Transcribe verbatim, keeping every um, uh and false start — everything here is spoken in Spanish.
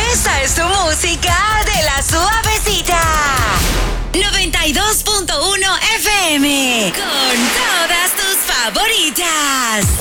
Esta es tu música de la suavecita. noventa y dos punto uno F M. Con todas tus favoritas.